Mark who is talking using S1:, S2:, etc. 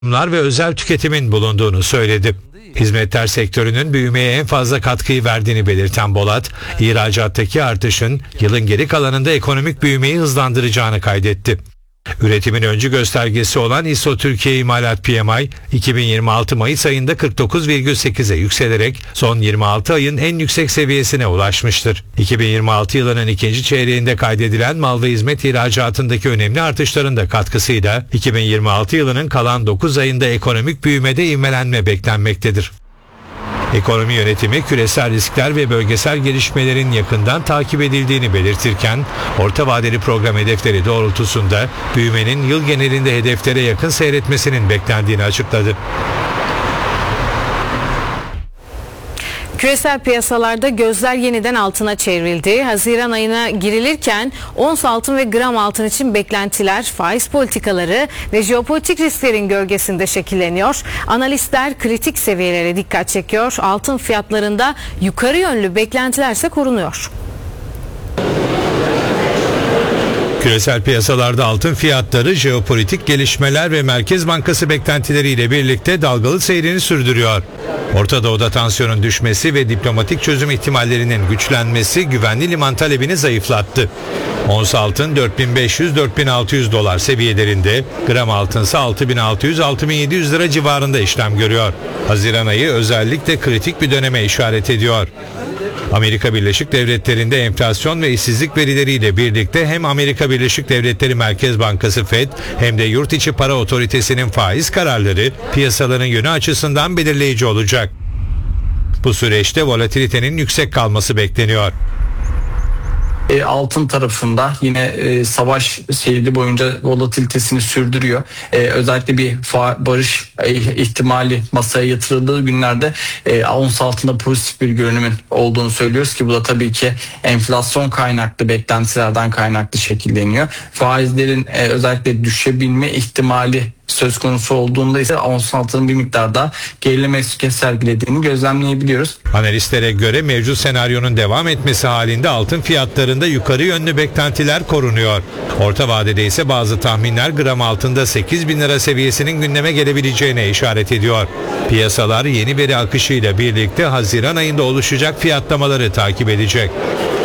S1: ve özel tüketimin bulunduğunu söyledi. Hizmetler sektörünün büyümeye en fazla katkıyı verdiğini belirten Bolat, ihracattaki artışın yılın geri kalanında ekonomik büyümeyi hızlandıracağını kaydetti. Üretimin öncü göstergesi olan ISO Türkiye İmalat PMI 2026 Mayıs ayında 49,8'e yükselerek son 26 ayın en yüksek seviyesine ulaşmıştır. 2026 yılının ikinci çeyreğinde kaydedilen mal ve hizmet ihracatındaki önemli artışların da katkısıyla 2026 yılının kalan 9 ayında ekonomik büyümede ivmelenme beklenmektedir. Ekonomi yönetimi küresel riskler ve bölgesel gelişmelerin yakından takip edildiğini belirtirken, orta vadeli program hedefleri doğrultusunda büyümenin yıl genelinde hedeflere yakın seyretmesinin beklendiğini açıkladı.
S2: Küresel piyasalarda gözler yeniden altına çevrildi. Haziran ayına girilirken ons altın ve gram altın için beklentiler, faiz politikaları ve jeopolitik risklerin gölgesinde şekilleniyor. Analistler kritik seviyelere dikkat çekiyor. Altın fiyatlarında yukarı yönlü beklentiler ise korunuyor.
S1: Küresel piyasalarda altın fiyatları jeopolitik gelişmeler ve Merkez Bankası beklentileriyle birlikte dalgalı seyrini sürdürüyor. Orta Doğu'da tansiyonun düşmesi ve diplomatik çözüm ihtimallerinin güçlenmesi güvenli liman talebini zayıflattı. Ons altın 4500-4600 dolar seviyelerinde, gram altınsa 6600-6700 lira civarında işlem görüyor. Haziran ayı özellikle kritik bir döneme işaret ediyor. Amerika Birleşik Devletleri'nde enflasyon ve işsizlik verileriyle birlikte hem Amerika Birleşik Devletleri Merkez Bankası FED hem de Yurt İçi Para Otoritesi'nin faiz kararları piyasaların yönü açısından belirleyici olacak. Bu süreçte volatilitenin yüksek kalması bekleniyor.
S3: Altın tarafında yine savaş seyri boyunca volatilitesini sürdürüyor. Özellikle bir barış ihtimali masaya yatırıldığı günlerde ons altında pozitif bir görünümün olduğunu söylüyoruz ki bu da tabii ki enflasyon kaynaklı beklentilerden kaynaklı şekilleniyor. Faizlerin özellikle düşebilme ihtimali söz konusu olduğunda ise ons altının bir miktar daha gerileme sergilediğini gözlemleyebiliyoruz.
S1: Analistlere göre mevcut senaryonun devam etmesi halinde altın fiyatlarında yukarı yönlü beklentiler korunuyor. Orta vadede ise bazı tahminler gram altında 8.000 lira seviyesinin gündeme gelebileceğine işaret ediyor. Piyasalar yeni veri akışıyla birlikte Haziran ayında oluşacak fiyatlamaları takip edecek.